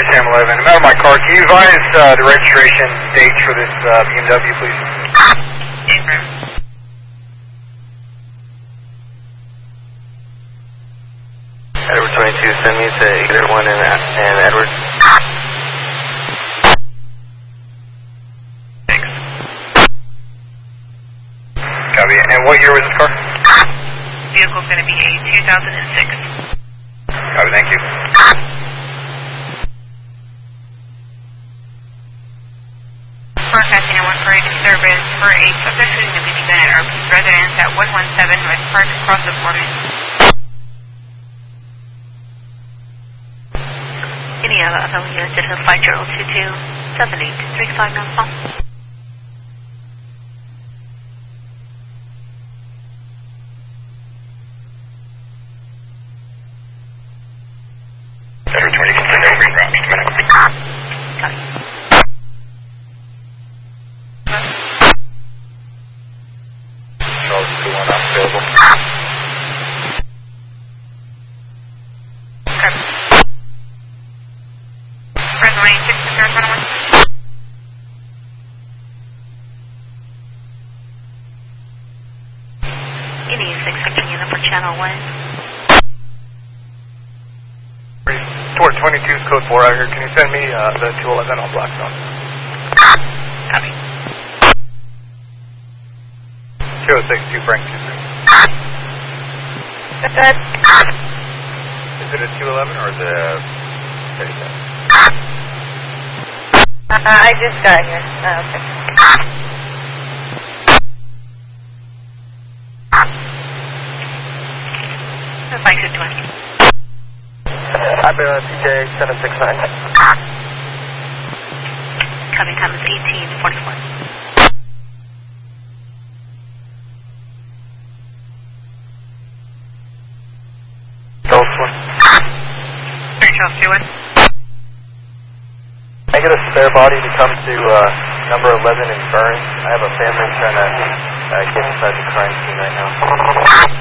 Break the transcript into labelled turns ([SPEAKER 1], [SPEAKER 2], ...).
[SPEAKER 1] Sam 11. I'm out of my car. Can you advise the registration date for this BMW, please?
[SPEAKER 2] Edward 22, send me to either one and Edward. Thanks.
[SPEAKER 1] Copy. And what year was this car?
[SPEAKER 3] Vehicle's going to be a 2006.
[SPEAKER 1] Copy, thank you.
[SPEAKER 3] Forecasting a 148 service for a subject shooting a minigun at RP residence at 117 North Park across the Foreman.
[SPEAKER 4] Any other units at 5022 783595.
[SPEAKER 1] Edward 22, send over green ground. Just a minute.
[SPEAKER 4] Copy.
[SPEAKER 1] Charles 21 not available.
[SPEAKER 3] Okay. Fresno 86 to Sarasota 1.
[SPEAKER 4] Any 615 unit for channel 1.
[SPEAKER 1] Port 22's code 4 out here. Can you send me the 211 on Blackstone?
[SPEAKER 4] Copy.
[SPEAKER 1] 206, 2 Frank 23.
[SPEAKER 4] Good.
[SPEAKER 1] Is it a 211 or is it a 37?
[SPEAKER 4] I just got here. Okay.
[SPEAKER 3] The bike is 20.
[SPEAKER 2] I've been on PJ 769.
[SPEAKER 4] Coming time is 1844.
[SPEAKER 2] Gulf 1.
[SPEAKER 3] Charles 21.
[SPEAKER 2] Can I get a spare body to come to number 11 in Burns? I have a family trying to get inside the crime scene right now.